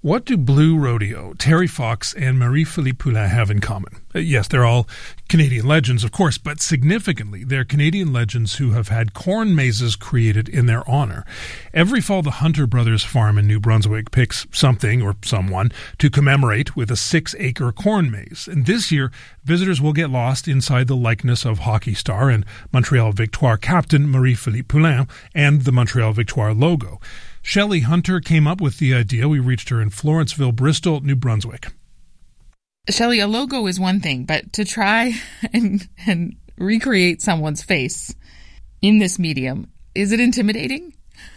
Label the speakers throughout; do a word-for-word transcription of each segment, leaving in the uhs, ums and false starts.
Speaker 1: What do Blue Rodeo, Terry Fox, and Marie-Philippe Poulin have in common? Uh, yes, they're all Canadian legends, of course, but significantly, they're Canadian legends who have had corn mazes created in their honor. Every fall, the Hunter Brothers farm in New Brunswick picks something or someone to commemorate with a six-acre corn maze. And this year, visitors will get lost inside the likeness of hockey star and Montreal Victoire captain Marie-Philippe Poulin and the Montreal Victoire logo. Shelley Hunter came up with the idea. We reached her in Florenceville, Bristol, New Brunswick.
Speaker 2: Shelley, a logo is one thing, but to try and, and recreate someone's face in this medium, is it intimidating?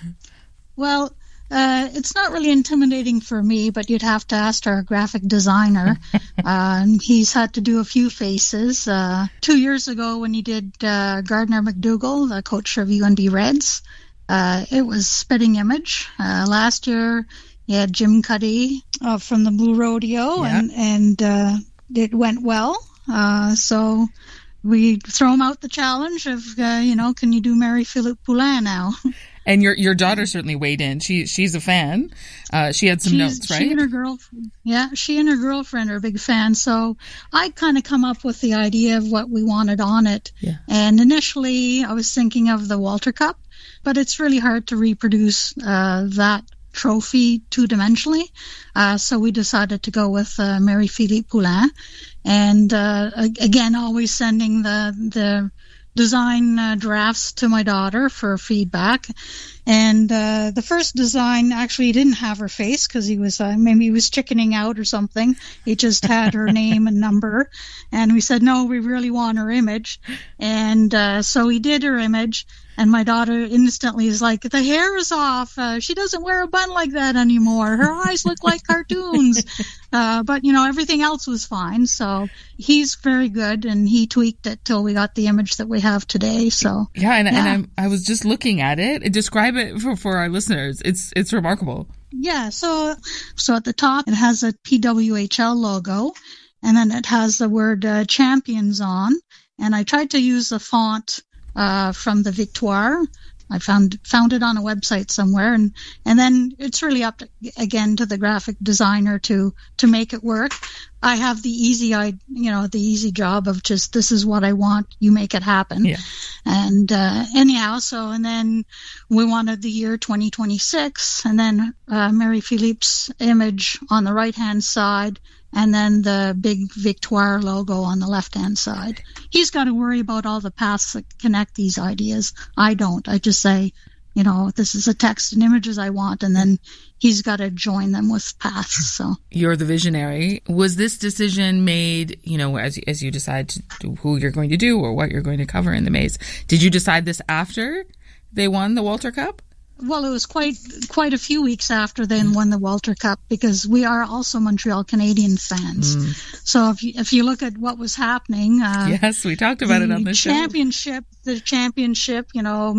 Speaker 3: Well, uh, it's not really intimidating for me, but you'd have to ask our graphic designer. uh, he's had to do a few faces. Uh, two years ago when he did uh, Gardner McDougall, the coach of U N B Reds, Uh, it was Spitting Image. Uh, last year, you had Jim Cuddy uh, from the Blue Rodeo,
Speaker 2: yeah.
Speaker 3: and, and uh, it went well. Uh, so we throw him out the challenge of, uh, you know, can you do Marie-Philippe Poulin now?
Speaker 2: And your your daughter certainly weighed in. She She's a fan. Uh, she had some
Speaker 3: She's,
Speaker 2: notes, right?
Speaker 3: She and her girlfriend, yeah, she and her girlfriend are big fans. So I kind of come up with the idea of what we wanted on it.
Speaker 2: Yeah.
Speaker 3: And initially, I was thinking of the Walter Cup, but it's really hard to reproduce uh, that trophy two-dimensionally. Uh, so we decided to go with uh, Marie-Philippe Poulin. And uh, again, always sending the the design uh, drafts to my daughter for feedback. And uh, the first design actually didn't have her face because he was uh, maybe he was chickening out or something. He just had her name and number. And we said, no, we really want her image. And uh, so he did her image. And my daughter instantly is like, the hair is off. Uh, she doesn't wear a bun like that anymore. Her eyes look like cartoons. Uh, but, you know, everything else was fine. So he's very good, and he tweaked it till we got the image that we have today. So
Speaker 2: yeah, and,
Speaker 3: yeah.
Speaker 2: and I'm, I was just looking at it. Describe it for, for our listeners. It's it's remarkable.
Speaker 3: Yeah, so so at the top, it has a P W H L logo, and then it has the word uh, champions on. And I tried to use the font Uh, from the Victoire. I found found it on a website somewhere, and and then it's really up to, again to the graphic designer to to make it work. I have the easy I you know the easy job of just, this is what I want, you make it happen.
Speaker 2: Yeah.
Speaker 3: And uh, anyhow, so and then we wanted the year twenty twenty-six, and then uh, Marie-Philippe's image on the right hand side, and then the big Victoire logo on the left-hand side. He's got to worry about all the paths that connect these ideas. I don't. I just say, you know, this is the text and images I want, and then he's got to join them with paths. So
Speaker 2: you're the visionary. Was this decision made, you know, as as you decide to do who you're going to do or what you're going to cover in the maze? Did you decide this after they won the Walter Cup?
Speaker 3: Well, it was quite quite a few weeks after they won the Walter Cup, because we are also Montreal Canadian fans. Mm. So if you, if you look at what was happening, uh,
Speaker 2: yes, we talked about it on the show.
Speaker 3: Championship, the championship, you know.